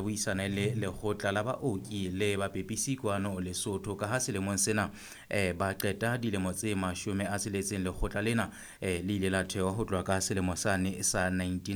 buisane le lekgotla la baoki le bapepisi kwano Lesotho ka ha selemong sena ba qeta dilemo tse 60 lekgotla lena le ile la thewa ho tloha ka selemo sane sa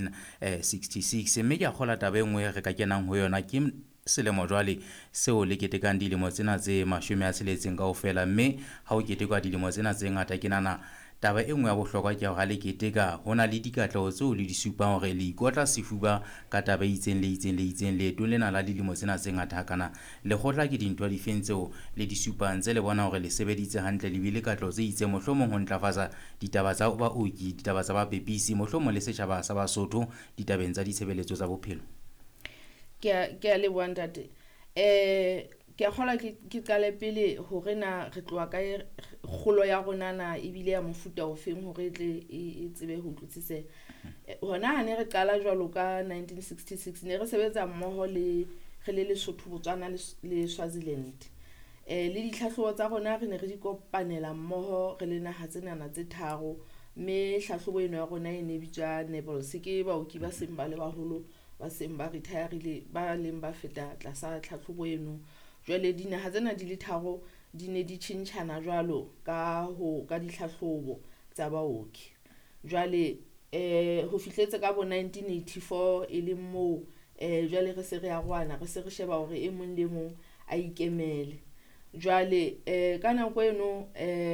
1966 mme ke a kgola taba e nngwe re ka kenang ho yona ke selemo jwale seo le ketekang dilemo tsena tse 60 kaofela mme ha o ketekwa dilemo tsena tse ngata ke nana taba e nngwe ya bohlokwa ke hore le keteka hona le dikatleho tseo le di supang hore le ikotla sefuba ka taba itseng leetong lena la dilemo tsena tse ngata hakana lekgotla ke dintho di feng tseo le di supang tse le bona hore le sebeditse hantle le bile katleho tse itseng mohlomong ho ntlafatsa ditaba tsa baoki ditaba tsa bapepisi mohlomong le setjhaba sa Basotho ditabeng tsa ditshebeletso tsa bophelo. Ke a leboha ntate. Ke a kgola ke qale pele hore na re tloa ka kgolo ya rona na ebile ya mofuta o feng hore tle e tsebe ho tlotsise hona ha ne re qala jwalo ka 1966 ne re sebetsa mmoho le Lesotho Botswana le Swaziland le ditlhahlobo tsa rona re ne re di kopanela mmoho re le naha tsenana tse tharo mme hlahlobo eno ya rona e ne bitswa Nebels ke baoki ba seng ba le baholo ba seng ba retireile ba leng ba feta tlasa tlhahlobo eno. Jwale dinaha tsena di le tharo di ne di tshintshana jwalo ka ditlhahlobo tsa baoki. Jwale ho fihletse ka bo 1984 e le moo jwale re se re arwana re se re sheba hore e mong le mong a ikemele. Jwale ka nako eno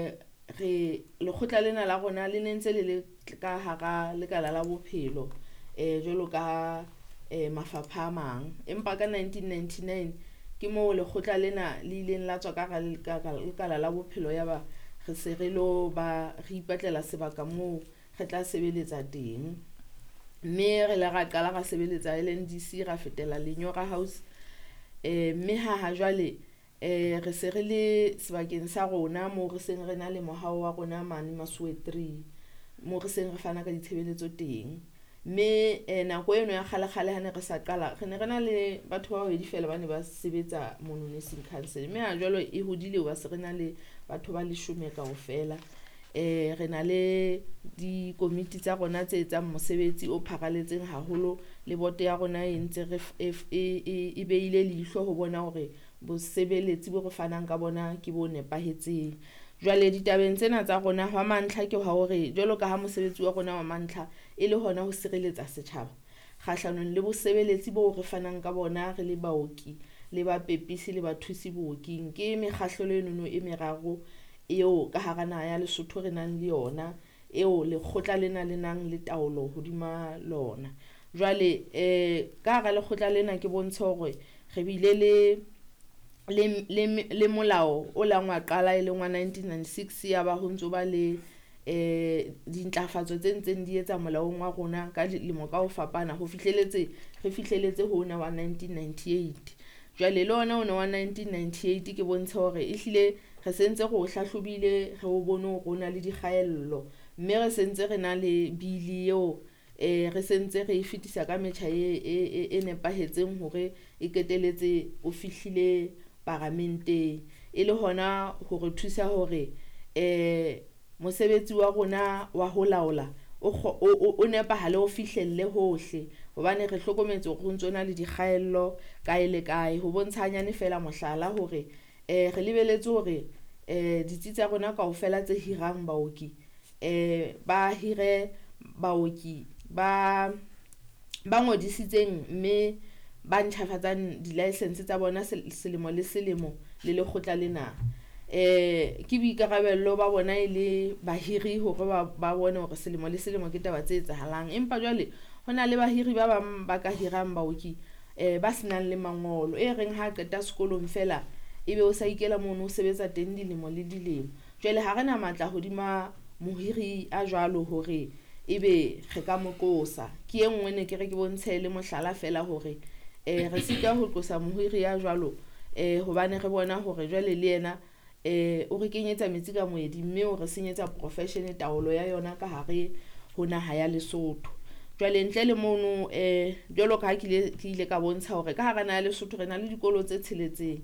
re lekgotla lena la rona le nentse le ka hara lekala la bophelo jwalo ka mafapha a mang empa ka 1999 ke moo lekgotla lena le ileng la tswa ka lekala la bophelo ya ba re se re lo ba re ipatlela sebaka moo re tla sebeletsa teng mme re la ra qala ra sebeletsa LNDC ra fetela Lenyora House mme ha jwale re se re le sebakeng sa rona moo re seng re na le mohao wa rona mane Masuwe 3 moo re seng re fana ka ditshebeletso teng mme nako eno ya kgale ha ne re sa qala re ne re na le batho ba babedi fela ba ne ba sebetsa mono nursing council mme ha jwale e hodile ba se re na le batho ba 10 kaofela re na le di committee tsa rona tse etsang mosebetsi o pharaletseng haholo le bote ya rona e ntse e beile leihlo ho bona hore bosebeletsi bo re fanang ka bona ke bo nepahetseng. Jwale ditabeng tsena tsa rona wa mantlha ke hore jwalo ka ha mosebetsi wa rona wa mantlha e le hona ho sireletsa setjhaba kgahlanong le bosebeletsi bo re fanang ka bona re le baoki le bapepisi le bathusi booking ke mekgahlelo eno e meraro eo ka hara naha ya Lesotho re nang le yona eo lekgotla lena le nang le taolo hodima lona. Jwale ka hara lekgotla lena ke bontsha hore re bile le molao o langwa qala e leng wa 1996 ya ba ho ntso ba le dintlafatso tse ntseng di etsa molaong wa rona ka dilemo ka ho fapana ho fihleletse hona wa 1998. Jwale le ona wa 1998 ke bontsha hore ehlile re sentse go hlahlobile re o bone ho rona le dikgaello mme re sentse re na le bili eo re sentse re fitisa ka metjha e nepahetseng hore e keteletse o fihlile parlamente e le hona ho re thusa hore mosebetsi wa rona wa ho laola o nepahale o fihlelle hohle hobane re hlokometse hore ho ntsona le dikgaello kae le kae ho bontshanyane fela mohlala hore re lebeletse hore ditsi tsa rona kaofela tse hirang baoki ba hire baoki ba ngodisitseng mme ba ntjhafatsang di-license tsa bona selemo le selemo le lekgotla lena ke boikarabello ba bona e le bahiri hore ba bone hore selemo le selemo ke taba tse etsahalang empa jwale hona le bahiri ba bang ba ka hirang baoki ba senang le mangolo reng ha qeta sekolong fela ebe o sa ikela mono o sebetsa teng dilemo le dilemo. Jwale ha rena matla hodima mohiri a jwalo hore ebe re ka mokosa ke engwe ne ke re ke bontshe le mohlala fela hore re sika ho tlosa mohiri ya jwalo hobane re bona hore jwale le yena o re kenyetsa metsi ka moedi mme o re senyetsa profession taolo ya yona ka hare ho naha ya Lesotho. Jwale ntle le mono jwalo ka ha ke ile ka bontsha hore ka hara naha ya Lesotho re na le dikolo tse tsheletseng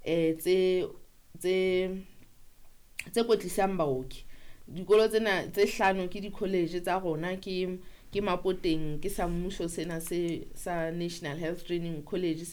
tse kwetlisang baoki. Dikolo tsena tse 5 ke di-college tsa rona ke Mapoteng ke sa mmuso sena sa National Health Training College